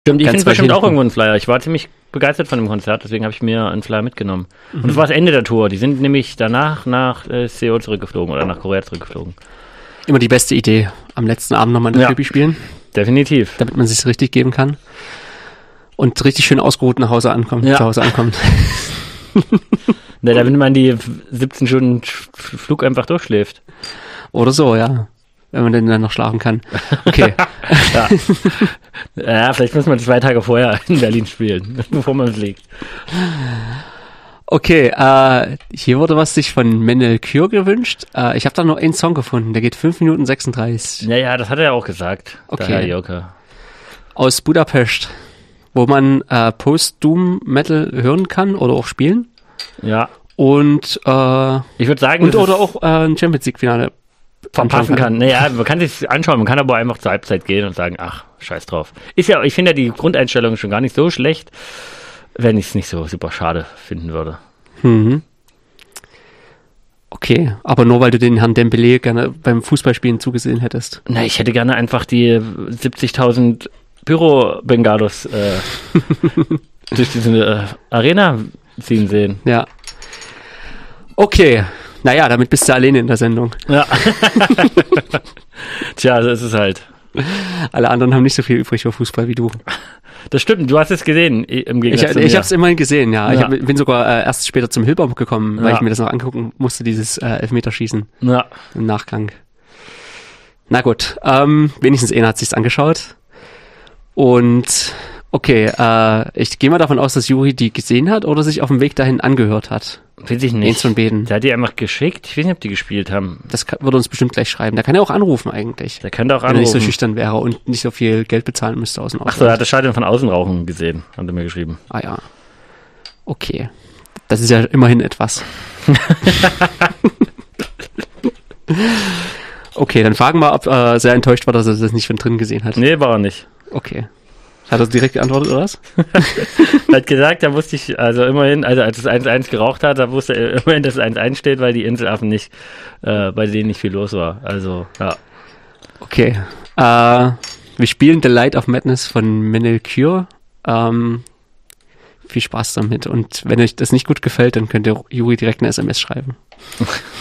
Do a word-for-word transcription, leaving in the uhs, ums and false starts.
Stimmt, ich finde bestimmt hinten. auch irgendwo einen Flyer. Ich war ziemlich begeistert von dem Konzert, deswegen habe ich mir einen Flyer mitgenommen. Mhm. Und es war das Ende der Tour. Die sind nämlich danach nach äh, Seoul zurückgeflogen oder nach Korea zurückgeflogen. Immer die beste Idee. Am letzten Abend nochmal in der Ja. Phoebe spielen. Definitiv. Damit man sich richtig geben kann. Und richtig schön ausgeruht nach Hause ankommt, Ja. zu Hause ankommt. Ne, damit man die siebzehn Stunden Flug einfach durchschläft. Oder so, ja. Wenn man denn dann noch schlafen kann. Okay. ja. ja, vielleicht muss man zwei Tage vorher in Berlin spielen, bevor man fliegt. Okay, äh, hier wurde was sich von Menel Kür gewünscht. Äh, ich habe da nur einen Song gefunden, der geht fünf Minuten sechsunddreißig. Ja, ja, das hat er ja auch gesagt, okay. der Herr Joker. Aus Budapest, wo man äh, Post-Doom-Metal hören kann oder auch spielen. Ja. Und, äh, ich würde sagen, und oder auch äh, ein Champions League-Finale verpassen kann. Naja, man kann sich anschauen, man kann aber einfach zur Halbzeit gehen und sagen, ach, scheiß drauf. Ist ja, ich finde ja die Grundeinstellung schon gar nicht so schlecht, wenn ich es nicht so super schade finden würde. Mhm. Okay, aber nur weil du den Herrn Dembélé gerne beim Fußballspielen zugesehen hättest. Na, ich hätte gerne einfach die siebzigtausend Pyro-Bengalos äh, durch diese äh, Arena ziehen sehen. Ja. Okay. Naja, damit bist du alleine in der Sendung. Ja. Tja, so ist es halt. Alle anderen haben nicht so viel übrig für Fußball wie du. Das stimmt, du hast es gesehen, im Gegensatz ich, zu mir. Ich habe es immerhin gesehen, ja. ja. Ich hab, bin sogar äh, erst später zum Hilbaum gekommen, weil ja. ich mir das noch angucken musste, dieses äh, Elfmeterschießen ja. im Nachgang. Na gut, ähm, wenigstens einer hat sich's angeschaut. Und okay, äh, ich gehe mal davon aus, dass Juri die gesehen hat oder sich auf dem Weg dahin angehört hat. Weiß ich nicht. Eins von beiden. Der hat die einfach geschickt. Ich weiß nicht, ob die gespielt haben. Das kann, würde uns bestimmt gleich schreiben. Der kann ja auch anrufen eigentlich. Der könnte auch wenn anrufen. er nicht so schüchtern wäre und nicht so viel Geld bezahlen müsste aus dem Ausland. Ach so, er hat das Stadion von außen rauchen gesehen, hat er mir geschrieben. Ah ja. Okay. Das ist ja immerhin etwas. Okay, dann fragen wir, ob er sehr enttäuscht war, dass er das nicht von drin gesehen hat. Nee, war er nicht. Okay. Hat er direkt geantwortet, oder was? Er hat gesagt, da wusste ich, also immerhin, also als es eins eins geraucht hat, da wusste er immerhin, dass es eins eins steht, weil die Inselaffen nicht, äh, bei denen nicht viel los war. Also, ja. Okay. Äh, wir spielen The Light of Madness von Menel Kür. Ähm, viel Spaß damit. Und wenn euch das nicht gut gefällt, dann könnt ihr Juri direkt eine S M S schreiben.